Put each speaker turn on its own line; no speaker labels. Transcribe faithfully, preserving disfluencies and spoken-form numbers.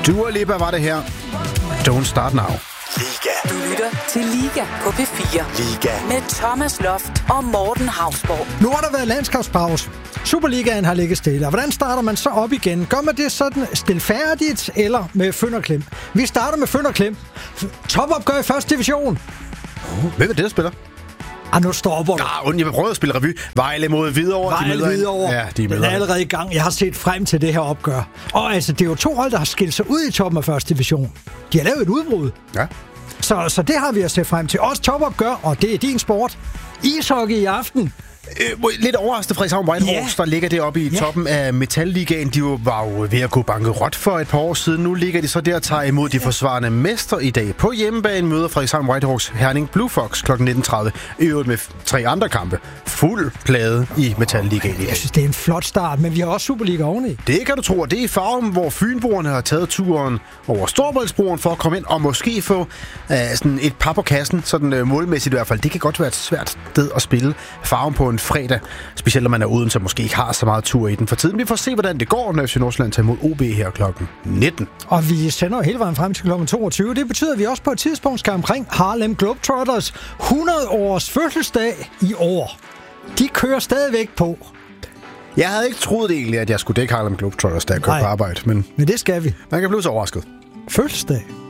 Dua Lipa var det her. Don't Start Now.
Liga.
Du lytter til Liga på P fire.
Liga.
Med Thomas Loft og Morten Hausborg.
Nu har der været landskabspause. Superligaen har ligget stille. Og hvordan starter man så op igen? Gør man det sådan stilfærdigt eller med fynd og klem? Vi starter med fynd og klem. Topopgør i første division.
Hvem er det, der spiller?
Ah, nu stopper du.
Ja, jeg vil prøve at spille revy. Vejle mod Hvidovre.
Vejle Hvidovre.
Ja, de er
Den
med.
er allerede i gang. Jeg har set frem til det her opgør. Og altså, det er jo to hold, der har skilt sig ud i toppen af første division. De har lavet et udbrud.
Ja.
Så, så det har vi at se frem til. Også topopgør, og det er din sport. Ishockey i aften.
Øh, lidt overrasket Frederikshavn Whitehawks,
Ja.
der ligger deroppe i
Ja.
toppen af Metalligaen. De var jo ved at gå bankerot for et par år siden. Nu ligger de så der og tager imod de forsvarende mester i dag. På hjemmebane møder Frederikshavn Whitehawks Herning Blue Fox kl. nitten tredive. I øvrigt med tre andre kampe. Fuld plade i Metalligaen i dag.
Jeg synes, det er en flot start, men vi har også Superliga oveni.
Det kan du tro, det er i Farum, hvor Fynboerne har taget turen over Storebæltsbroen for at komme ind og måske få uh, sådan et par på kassen, sådan uh, målmæssigt i hvert fald. Det kan godt være et svært sted at spille Farum på en fredag, specielt når man er uden, så måske ikke har så meget tur i den for tiden. Vi får se, hvordan det går, når F C Nordsjælland tager imod O B her klokken nitten.
Og vi sender jo hele vejen frem til klokken toogtyve. Det betyder, at vi også på et tidspunkt skal omkring Harlem Globetrotters hundrede års fødselsdag i år. De kører stadigvæk på.
Jeg havde ikke troet egentlig, at jeg skulle dække Harlem Globetrotters, da jeg kørte
Nej.
på arbejde, men
Men det skal vi.
man kan blive så overrasket.
Fødselsdag.